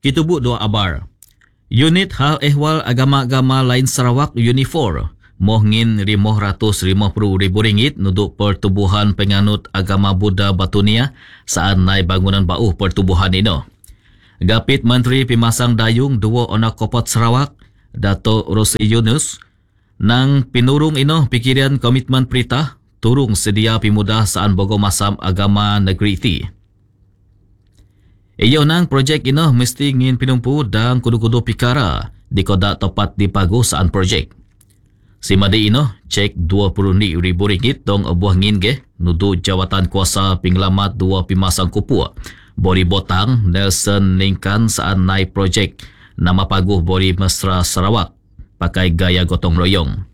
Kitubuk dua abar. Unit Hal Ehwal Agama-Agama Lain Sarawak Unifor mohngin RM550,000 nuduk pertubuhan penganut agama Buddha Batunia saat naik bangunan bau pertubuhan ini. Gapit Menteri Pimasang Dayung dua Onak Kopot Sarawak, Dato' Rosi Yunus, nang pinurung ino pikiran komitmen perintah turung sedia pimudah saan bogo masam agama negeri iti. Iyo nang projek ino mesti ngin pinumpu dan kudu-kudu pikara di kodak tepat di pagu saan projek. Si madi ino cek RM20,000 dong abuah ngin ge nudu jawatan kuasa pinglamat dua pimasang kupua. Bori Botang Nelson Ningkan saan naik projek nama paguh Bori Mesra Sarawak pakai gaya gotong royong.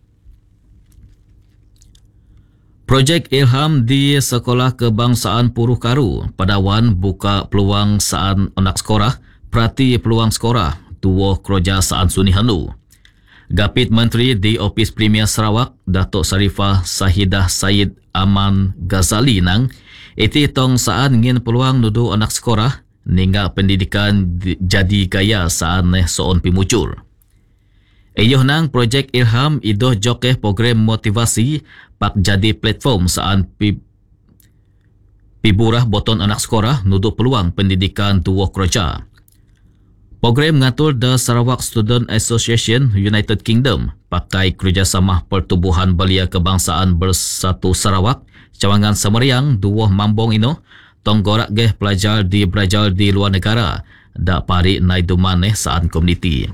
Projek Ilham di Sekolah Kebangsaan Puruh Karu, Padawan buka peluang saan anak sekolah, perhati peluang sekolah, dua kerja saan Suni Hanu. Gapit Menteri di Opis Premier Sarawak, Datuk Sarifah Sahidah Said Aman Ghazali nang, iti tong saan ngin peluang nudu anak sekolah, ningga pendidikan jadi gaya saan soon pimucur. Iyoh nang projek Ilham idoh jokeh program motivasi pak jadi platform saan piburah boton anak sekolah nudu peluang pendidikan dua kerja. Program ngatur The Sarawak Student Association United Kingdom pakai kerjasama Pertubuhan Belia Kebangsaan Bersatu Sarawak Cawangan Semeriang dua mambong ino tonggorak geh pelajar belajar di luar negara dak pari naidumaneh saan komuniti.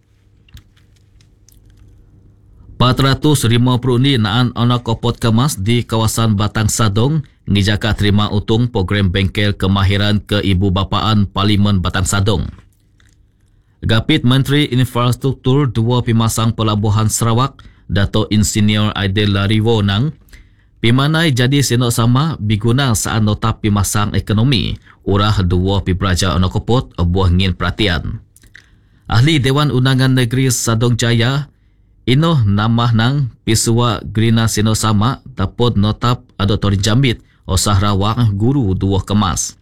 450 ni naan anak kopot kemas di kawasan Batang Sadong ngijaka terima utung program bengkel kemahiran keibubapaan Parlimen Batang Sadong. Gapit Menteri Infrastruktur dua pimasang pelabuhan Sarawak Dato' Insinyur Aidil Lariwo nang pimanai jadi senok sama biguna saan nota pimasang ekonomi urah dua piberaja anak kopot buah ngin perhatian. Ahli Dewan Undangan Negeri Sadong Jaya ino namah nang pisua Grina Sino Sama dapat notap adotori jambit osah rawang guru dua kemas.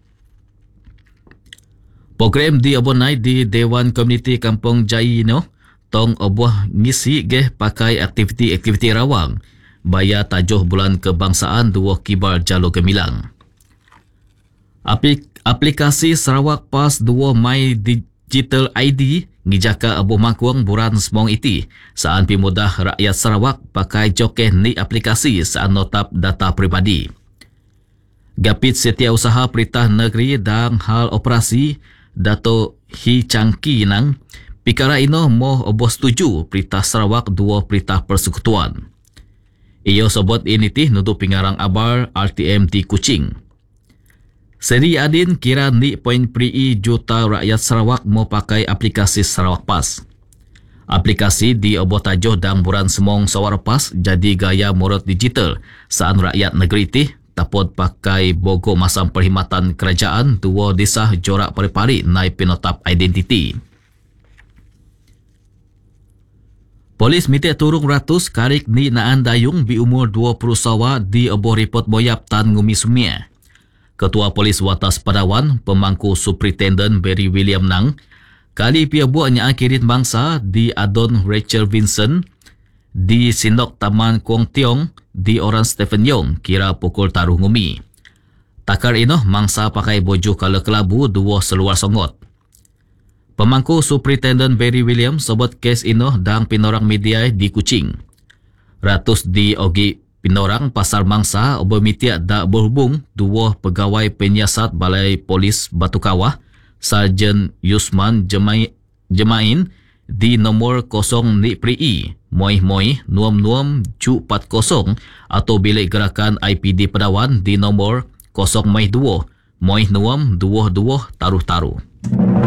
Program di abonai di Dewan Komuniti Kampung Jai ino tong obuah ngisi geh pakai aktiviti-aktiviti rawang baya tajuh bulan kebangsaan dua kibar Jalo Gemilang. Aplikasi Sarawak Pas 2 My Digital ID ngijaka abu makuang buran semong iti saan pimudah rakyat Sarawak pakai jokeh ni aplikasi saan notap data pribadi. Gapit Setiausaha Perintah Negeri dan Hal Operasi Dato' Hi Changki nang pikara ino moh oboh setuju Perintah Sarawak dua Perintah Persekutuan. Iyo sebut ini tih nutu pingarang abar RTM di Kuching. Seri Adin kira ni poin peri juta rakyat Sarawak mau pakai aplikasi Sarawak Pas. Aplikasi di oboh tajuh dan buran semong sawar pas jadi gaya morot digital saan rakyat negeri tih tapot pakai bogo masam perkhidmatan kerajaan dua disah jorak pari-pari naik penotap identiti. Polis mitik turung ratus karik ni naan dayung bi umur 20 sawa di oboh report boyap Tan Ngumi Sumia. Ketua Polis Watas Padawan, pemangku Superintendent Barry William nang, kali pia buatnya akirit bangsa di Adon Rachel Vincent, di Sindok Taman Kuong Tiong, di Orang Stephen Yong, kira pukul taruh ngumi. Takar ino mangsa pakai bojo kala kelabu dua seluar songot. Pemangku Superintendent Barry William sebut kes ino dan pinorang media di Kuching. Ratus di Ogi pinorang pasar mangsa obomitiak dak berhubung dua pegawai penyiasat Balai Polis Batu Kawah, Sarjan Yusman Jemain di nombor 0 ni pri moih-moih nuam-nuam cu 40 atau bilik gerakan IPD Padawan di nombor 0 2 moih nuam 22 taruh-taruh.